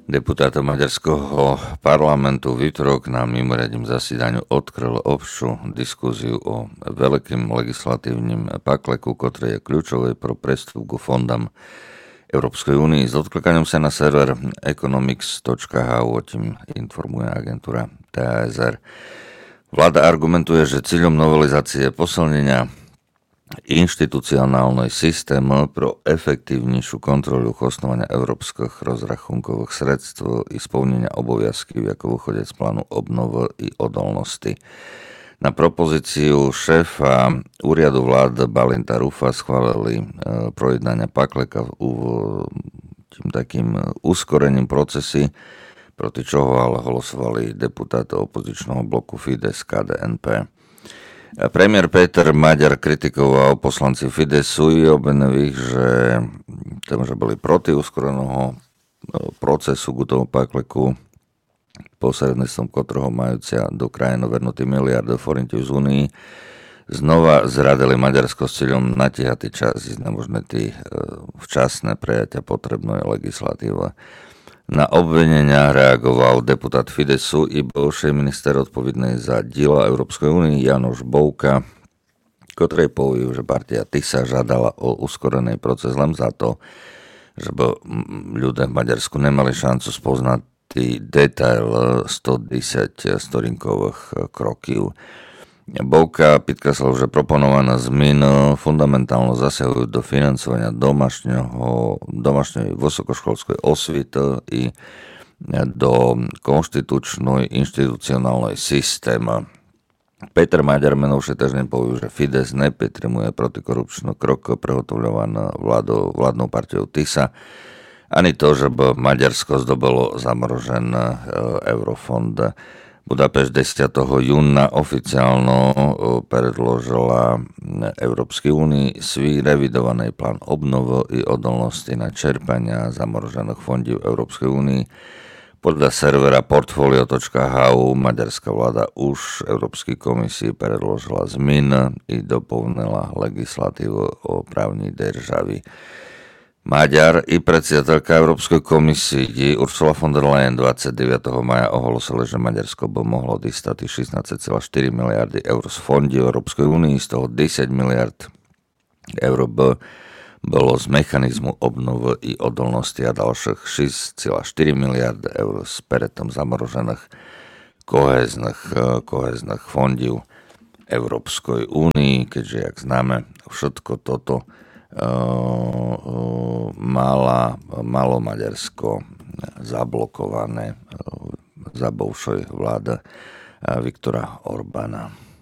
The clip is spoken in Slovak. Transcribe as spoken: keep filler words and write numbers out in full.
Deputáta maďarského parlamentu v útorok na mimoriadnym zasedaniu odkryl obšu diskuziu o veľkým legislatívnym pakleku, ktorý je kľúčový pro prestup ku fondám Európskej únii. S odklikaním sa na server economics bodka h u, o tým informuje agentúra té a es er. Vláda argumentuje, že cieľom novelizácie je posilnenia inštitucionálnej systému pro efektívnejšiu kontrolu kostovania európskych rozrachunkových sredstv i splnenia obowiązków jako vychodiac z plánu obnovy i odolnosti. Na propozíciu šéfa úradu vlády Balinta Rufa schválili projednania pakleka tým takým uskorením procesy, proti čoho ale hlasovali deputáti opozičného bloku Fidesz ká dé en pé. Premiér Peter Maďar kritikoval poslanci Fidesu i obvinových, že, že boli proti uskoreného procesu k tomu pakleku, posredníctvom ktorého majúcia do krajiny vrnutý miliardov forintov z Únii, znova zradili Maďarsko s cieľom natiahať čas na možné tí včasné prejatia potrebnej legislatívy. Na obvinenia reagoval deputát Fidesu i bivší minister odpovedný za diela Európskej únie Janoš Bouka, ktorý povedal, že partia Tisa žiadala o uskorený proces len za to, že by ľudia v Maďarsku nemali šancu spoznať detail stodesať storinkových krokov. Bouka podkreslil, že proponované zmeny fundamentálne zasahujú do financovania domášnej vysokoškolskej osvity i do konštitučnej inštitucionálnej systému. Peter Maďar menovšie týždeň povedal, že Fidesz nepodporuje protikorupčný krok prehotovľovaný vládou, vládnou partiou Tisa, ani to, že by Maďarsko zdobilo zamrožený eurofond. Budapešť desiateho júna oficiálno predložila Európskej únii svý revidovaný plán obnovy i odolnosti na čerpania zamrožených fondov Európskej únii. Podľa servera portfolio bodka h u maďarská vláda už Európskej komisii predložila zmeny i doplnila legislatívu o právnej državi. Maďar i predsedatelka Európskej komisii Ursula von der Leyen dvadsiateho deviateho maja ohlasili, že Maďarsko by mohlo dostať šestnásť celá štyri miliardy eur z fondov Európskej únie, z toho desať miliard eur by bolo z mechanizmu obnovy i odolnosti a ďalších šesť celá štyri miliardy eur z predtom zamrožených kohezných, kohezných fondov Európskej únii, keďže, jak známe, všetko toto Uh, uh, mala, malo Maďarsko zablokované uh, za bivšej vlády uh, Viktora Orbána.